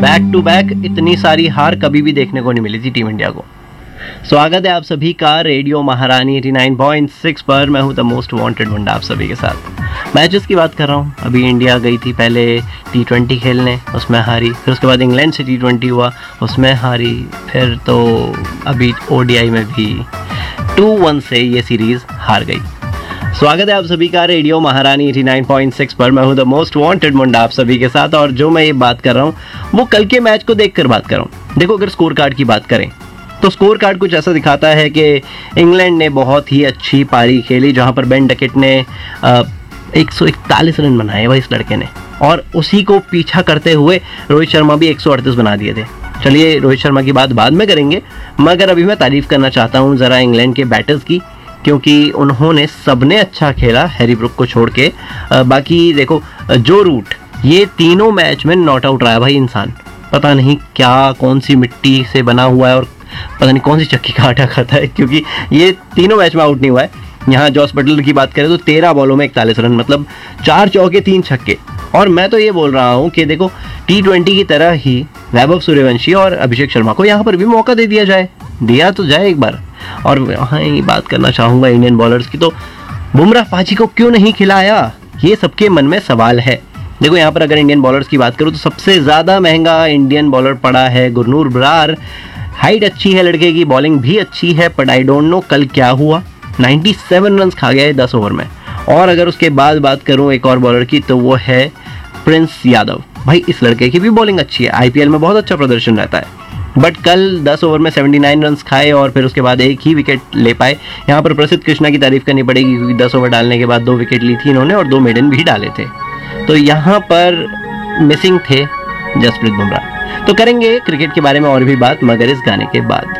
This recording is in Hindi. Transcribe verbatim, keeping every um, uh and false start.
बैक टू बैक इतनी सारी हार कभी भी देखने को नहीं मिली थी टीम इंडिया को। स्वागत है आप सभी का रेडियो महारानी नवासी पॉइंट सिक्स पर। मैं हूं द मोस्ट वांटेड मुंडा आप सभी के साथ। मैचेस की बात कर रहा हूं। अभी इंडिया गई थी पहले टी ट्वेंटी खेलने, उसमें हारी। फिर उसके बाद इंग्लैंड से टी ट्वेंटी हुआ, उसमें हारी। फिर तो अभी ओडीआई में भी टू वन से ये सीरीज़ हार गई। स्वागत है आप सभी का रेडियो महारानी नवासी पॉइंट सिक्स पर। मैं हूं द मोस्ट वांटेड मुंडा आप सभी के साथ। और जो मैं ये बात कर रहा हूं वो कल के मैच को देखकर बात कर रहा हूं। देखो, अगर स्कोर कार्ड की बात करें तो स्कोर कार्ड कुछ ऐसा दिखाता है कि इंग्लैंड ने बहुत ही अच्छी पारी खेली, जहां पर बेन डकेट ने एक सौ इकतालीस रन बनाए भाई इस लड़के ने, और उसी को पीछा करते हुए रोहित शर्मा भी एक सौ अड़तीस बना दिए थे। चलिए, रोहित शर्मा की बात बाद में करेंगे, मगर अभी मैं तारीफ करना चाहता हूँ ज़रा इंग्लैंड के बैटर्स की, क्योंकि उन्होंने सबने अच्छा खेला हैरी ब्रुक को छोड़ के। बाकी देखो, जो रूट ये तीनों मैच में नॉट आउट रहा है भाई इंसान, पता नहीं क्या कौन सी मिट्टी से बना हुआ है और पता नहीं कौन सी चक्की का आटा खाता है, क्योंकि ये तीनों मैच में आउट नहीं हुआ है। यहाँ जॉस बटलर की बात करें तो तेरह बॉलों में इकतालीस रन, मतलब चार चौके तीन छक्के। और मैं तो ये बोल रहा हूँ कि देखो, टी ट्वेंटी की तरह ही वैभव सूर्यवंशी और अभिषेक शर्मा को यहाँ पर भी मौका दे दिया जाए, दिया तो जाए एक बार। और हाँ, ये बात करना चाहूँगा इंडियन बॉलर्स की, तो बुमराह पाजी को क्यों नहीं खिलाया, ये सबके मन में सवाल है। देखो, यहाँ पर अगर इंडियन बॉलर्स की बात करूँ तो सबसे ज़्यादा महंगा इंडियन बॉलर पड़ा है गुरनूर बरार। हाइट अच्छी है लड़के की, बॉलिंग भी अच्छी है, बट आई डोंट नो कल क्या हुआ, सत्तानवे रन्स खा गया है दस ओवर में। और अगर उसके बाद बात करूँ एक और बॉलर की, तो वो है प्रिंस यादव। भाई इस लड़के की भी बॉलिंग अच्छी है, आईपीएल में बहुत अच्छा प्रदर्शन रहता है, बट कल दस ओवर में उन्यासी रन्स खाए और फिर उसके बाद एक ही विकेट ले पाए। यहाँ पर प्रसिद्ध कृष्णा की तारीफ करनी पड़ेगी, क्योंकि दस ओवर डालने के बाद दो विकेट ली थी इन्होंने और दो मेडन भी डाले थे। तो यहाँ पर मिसिंग थे जसप्रीत बुमराह। तो करेंगे क्रिकेट के बारे में और भी बात, मगर इस गाने के बाद।